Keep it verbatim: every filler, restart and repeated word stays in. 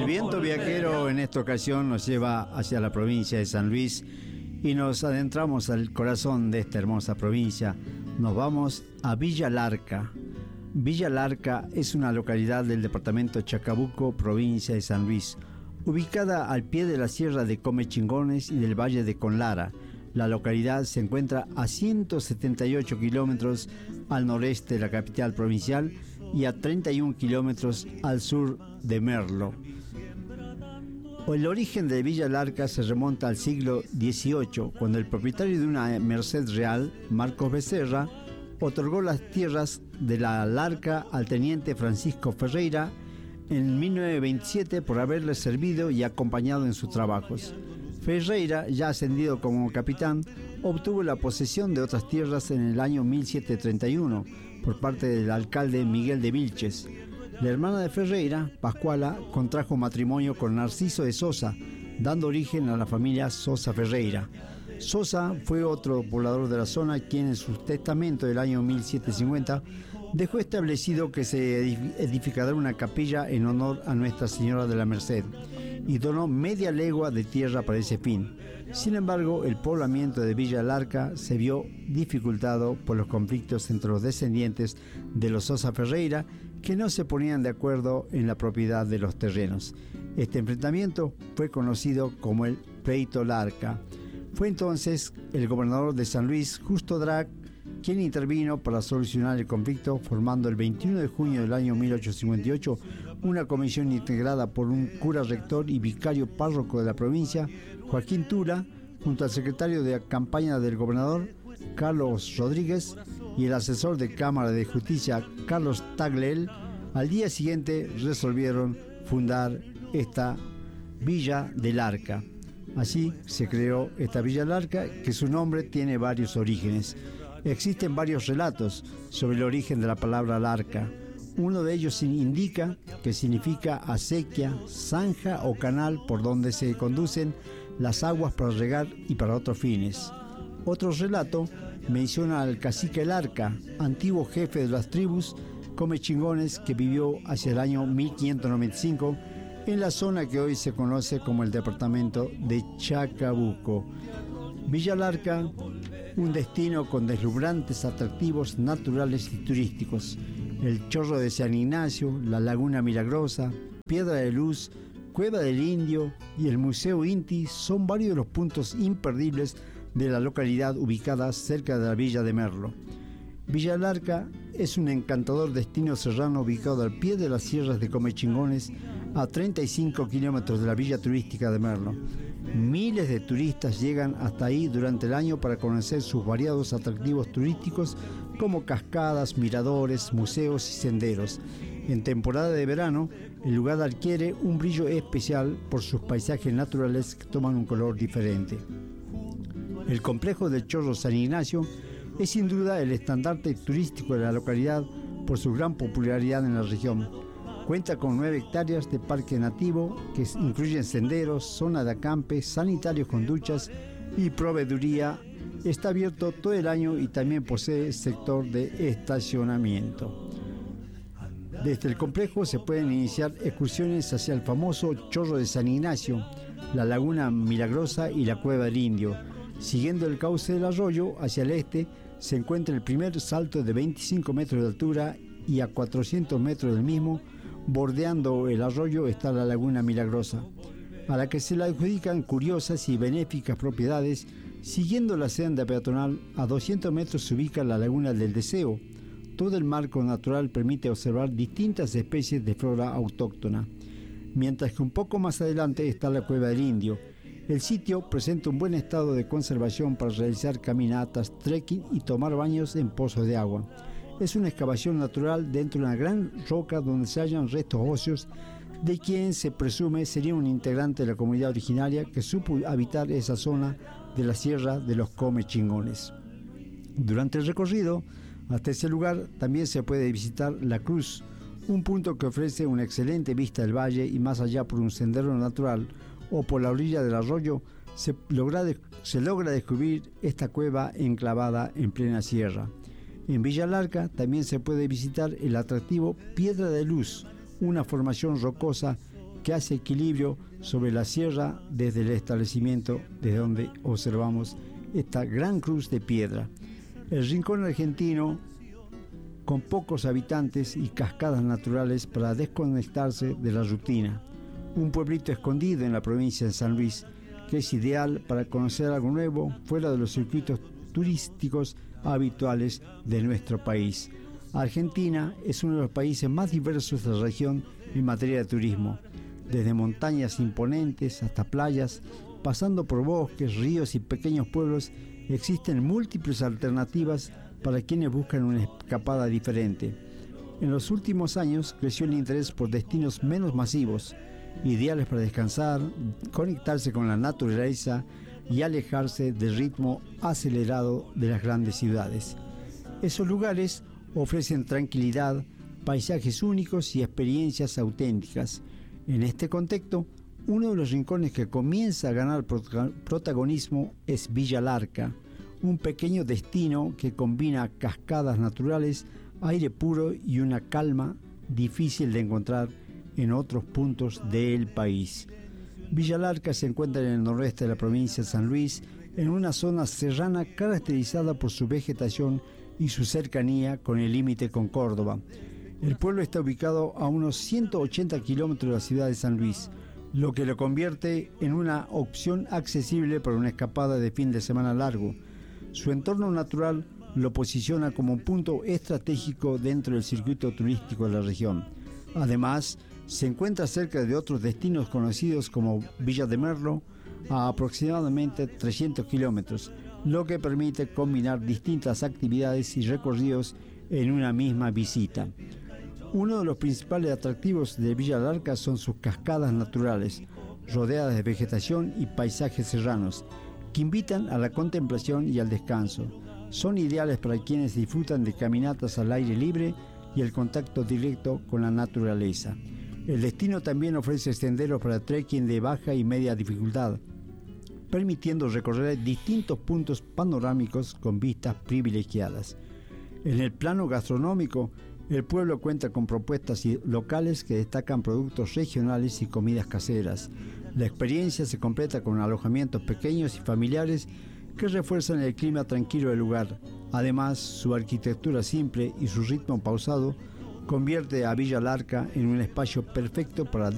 viento viajero en esta ocasión nos lleva hacia la provincia de San Luis y nos adentramos al corazón de esta hermosa provincia. Nos vamos a Villa Larca. Villa Larca es una localidad del departamento Chacabuco, provincia de San Luis, ubicada al pie de la sierra de Comechingones y del valle de Conlara. La localidad se encuentra a ciento setenta y ocho kilómetros al noreste de la capital provincial y a treinta y un kilómetros al sur de Merlo. El origen de Villa Larca se remonta al siglo dieciocho, cuando el propietario de una merced real, Marcos Becerra, otorgó las tierras de la Larca al teniente Francisco Ferreira en mil novecientos veintisiete por haberle servido y acompañado en sus trabajos. Ferreira, ya ascendido como capitán, obtuvo la posesión de otras tierras en el año mil setecientos treinta y uno por parte del alcalde Miguel de Vilches. La hermana de Ferreira, Pascuala, contrajo matrimonio con Narciso de Sosa, dando origen a la familia Sosa Ferreira. Sosa fue otro poblador de la zona quien en su testamento del año mil setecientos cincuenta dejó establecido que se edificará una capilla en honor a Nuestra Señora de la Merced y donó media legua de tierra para ese fin. Sin embargo, el poblamiento de Villa Larca se vio dificultado por los conflictos entre los descendientes de los Sosa Ferreira, que no se ponían de acuerdo en la propiedad de los terrenos. Este enfrentamiento fue conocido como el Pleito Larca. Fue entonces el gobernador de San Luis, Justo Drac, quien intervino para solucionar el conflicto, formando el veintiuno de junio del año mil ochocientos cincuenta y ocho una comisión integrada por un cura rector y vicario párroco de la provincia, Joaquín Tula, junto al secretario de campaña del gobernador, Carlos Rodríguez, y el asesor de Cámara de Justicia, Carlos Taglel. Al día siguiente resolvieron fundar esta Villa del Arca. Así se creó esta Villa Larca, que su nombre tiene varios orígenes. Existen varios relatos sobre el origen de la palabra larca. Uno de ellos indica que significa acequia, zanja o canal por donde se conducen las aguas para regar y para otros fines. Otro relato menciona al cacique Larca, antiguo jefe de las tribus Comechingones, que vivió hacia el año mil quinientos noventa y cinco en la zona que hoy se conoce como el departamento de Chacabuco. Villa Larca, un destino con deslumbrantes atractivos naturales y turísticos. El Chorro de San Ignacio, la Laguna Milagrosa, Piedra de Luz, Cueva del Indio y el Museo Inti son varios de los puntos imperdibles de la localidad ubicada cerca de la villa de Merlo. Villa Larca es un encantador destino serrano ubicado al pie de las sierras de Comechingones, a treinta y cinco kilómetros de la villa turística de Merlo. Miles de turistas llegan hasta ahí durante el año para conocer sus variados atractivos turísticos como cascadas, miradores, museos y senderos. En temporada de verano, el lugar adquiere un brillo especial por sus paisajes naturales que toman un color diferente. El complejo del Chorro San Ignacio es sin duda el estandarte turístico de la localidad por su gran popularidad en la región. Cuenta con nueve hectáreas de parque nativo que incluyen senderos, zona de acampe, sanitarios con duchas y proveeduría. Está abierto todo el año y también posee sector de estacionamiento. Desde el complejo se pueden iniciar excursiones hacia el famoso Chorro de San Ignacio, la Laguna Milagrosa y la Cueva del Indio. Siguiendo el cauce del arroyo hacia el este se encuentra el primer salto de veinticinco metros de altura y a cuatrocientos metros del mismo, bordeando el arroyo, está la Laguna Milagrosa, a la que se le adjudican curiosas y benéficas propiedades. Siguiendo la senda peatonal, a doscientos metros se ubica la Laguna del Deseo. Todo el marco natural permite observar distintas especies de flora autóctona, mientras que un poco más adelante está la Cueva del Indio. El sitio presenta un buen estado de conservación para realizar caminatas, trekking y tomar baños en pozos de agua. Es una excavación natural dentro de una gran roca donde se hallan restos óseos de quien se presume sería un integrante de la comunidad originaria que supo habitar esa zona de la sierra de los Comechingones. Durante el recorrido hasta ese lugar también se puede visitar La Cruz, un punto que ofrece una excelente vista del valle y más allá por un sendero natural o por la orilla del arroyo se logra, de, se logra descubrir esta cueva enclavada en plena sierra. En Villa Larca también se puede visitar el atractivo Piedra de Luz, una formación rocosa que hace equilibrio sobre la sierra desde el establecimiento desde donde observamos esta gran cruz de piedra. El rincón argentino, con pocos habitantes y cascadas naturales para desconectarse de la rutina. Un pueblito escondido en la provincia de San Luis, que es ideal para conocer algo nuevo fuera de los circuitos turísticos habituales de nuestro país. Argentina es uno de los países más diversos de la región en materia de turismo, desde montañas imponentes hasta playas, pasando por bosques, ríos y pequeños pueblos. Existen múltiples alternativas para quienes buscan una escapada diferente. En los últimos años creció el interés por destinos menos masivos, ideales para descansar, conectarse con la naturaleza y alejarse del ritmo acelerado de las grandes ciudades. Esos lugares ofrecen tranquilidad, paisajes únicos y experiencias auténticas. En este contexto, uno de los rincones que comienza a ganar protagonismo es Villa Larca, un pequeño destino que combina cascadas naturales, aire puro y una calma difícil de encontrar en otros puntos del país. Villa Larca se encuentra en el noroeste de la provincia de San Luis, en una zona serrana caracterizada por su vegetación y su cercanía con el límite con Córdoba. El pueblo está ubicado a unos ciento ochenta kilómetros de la ciudad de San Luis, lo que lo convierte en una opción accesible para una escapada de fin de semana largo. Su entorno natural lo posiciona como un punto estratégico dentro del circuito turístico de la región. Además, se encuentra cerca de otros destinos conocidos como Villa de Merlo, a aproximadamente trescientos kilómetros, lo que permite combinar distintas actividades y recorridos en una misma visita. Uno de los principales atractivos de Villa Larca son sus cascadas naturales, rodeadas de vegetación y paisajes serranos, que invitan a la contemplación y al descanso. Son ideales para quienes disfrutan de caminatas al aire libre y el contacto directo con la naturaleza. El destino también ofrece senderos para trekking de baja y media dificultad, permitiendo recorrer distintos puntos panorámicos con vistas privilegiadas. En el plano gastronómico, el pueblo cuenta con propuestas locales que destacan productos regionales y comidas caseras. La experiencia se completa con alojamientos pequeños y familiares que refuerzan el clima tranquilo del lugar. Además, su arquitectura simple y su ritmo pausado convierte a Villa Larca en un espacio perfecto para